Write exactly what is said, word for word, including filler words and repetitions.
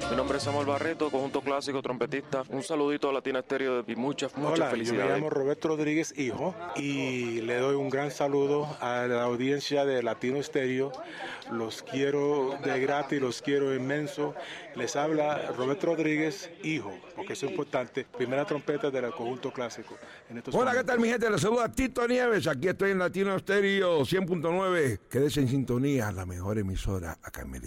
Mi nombre es Samuel Barreto, conjunto clásico, trompetista. Un saludito a Latino Estéreo y muchas, muchas Hola, felicidades. Yo me llamo Roberto Rodríguez, hijo, y le doy un gran saludo a la audiencia de Latino Estéreo. Los quiero de gratis, los quiero inmenso. Les habla Roberto Rodríguez, hijo, porque es importante. Primera trompeta del conjunto clásico. En estos Hola, momentos. ¿qué tal, mi gente? Les saluda Tito Nieves. Aquí estoy en Latino Estéreo cien punto nueve. Quédese en sintonía, la mejor emisora acá en Medellín.